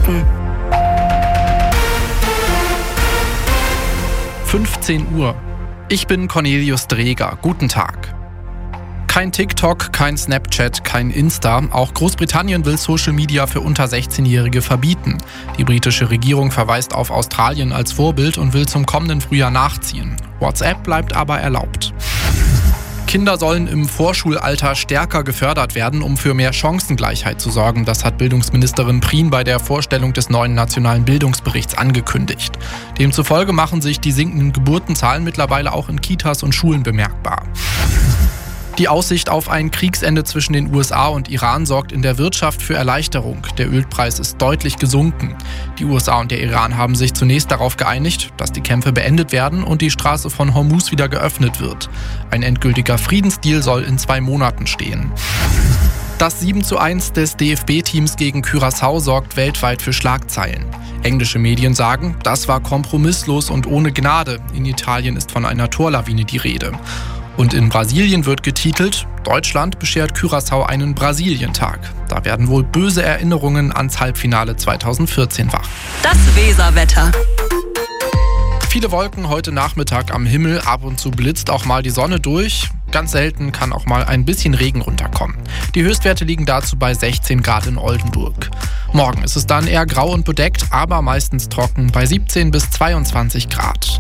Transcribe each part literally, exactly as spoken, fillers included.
Nachrichten. fünfzehn Uhr. Ich bin Cornelius Dreger. Guten Tag. Kein TikTok, kein Snapchat, kein Insta. Auch Großbritannien will Social Media für unter sechzehnjährige verbieten. Die britische Regierung verweist auf Australien als Vorbild und will zum kommenden Frühjahr nachziehen. WhatsApp bleibt aber erlaubt. Kinder sollen im Vorschulalter stärker gefördert werden, um für mehr Chancengleichheit zu sorgen. Das hat Bildungsministerin Prien bei der Vorstellung des neuen nationalen Bildungsberichts angekündigt. Demzufolge machen sich die sinkenden Geburtenzahlen mittlerweile auch in Kitas und Schulen bemerkbar. Die Aussicht auf ein Kriegsende zwischen den U S A und Iran sorgt in der Wirtschaft für Erleichterung. Der Ölpreis ist deutlich gesunken. Die U S A und der Iran haben sich zunächst darauf geeinigt, dass die Kämpfe beendet werden und die Straße von Hormuz wieder geöffnet wird. Ein endgültiger Friedensdeal soll in zwei Monaten stehen. Das sieben zu eins des D F B-Teams gegen Curaçao sorgt weltweit für Schlagzeilen. Englische Medien sagen, das war kompromisslos und ohne Gnade. In Italien ist von einer Torlawine die Rede. Und in Brasilien wird getitelt, Deutschland beschert Curaçao einen Brasilientag. Da werden wohl böse Erinnerungen ans Halbfinale zweitausendvierzehn wach. Das Weserwetter. Viele Wolken heute Nachmittag am Himmel, ab und zu blitzt auch mal die Sonne durch. Ganz selten kann auch mal ein bisschen Regen runterkommen. Die Höchstwerte liegen dazu bei sechzehn Grad in Oldenburg. Morgen ist es dann eher grau und bedeckt, aber meistens trocken bei siebzehn bis zweiundzwanzig Grad.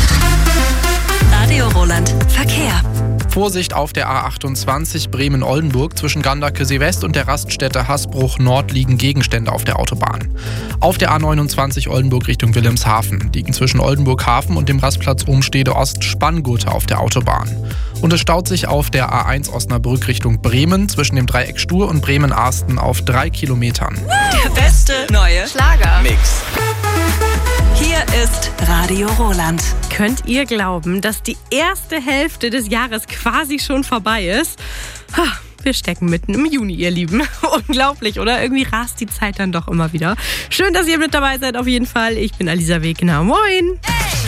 Radio Roland. Verkehr. Vorsicht auf der A achtundzwanzig Bremen-Oldenburg. Zwischen Ganderkesee-West und der Raststätte Hasbruch-Nord liegen Gegenstände auf der Autobahn. Auf der A neunundzwanzig Oldenburg Richtung Wilhelmshaven liegen zwischen Oldenburg-Hafen und dem Rastplatz Umstede Ost Spanngurte auf der Autobahn. Und es staut sich auf der A eins Osnabrück Richtung Bremen zwischen dem Dreieck Stur und Bremen-Arsten auf drei Kilometern. Der beste neue Schlager-Mix. Hier ist Radio Roland. Könnt ihr glauben, dass die erste Hälfte des Jahres quasi schon vorbei ist? Wir stecken mitten im Juni, ihr Lieben. Unglaublich, oder? Irgendwie rast die Zeit dann doch immer wieder. Schön, dass ihr mit dabei seid, auf jeden Fall. Ich bin Alisa Wegner. Moin!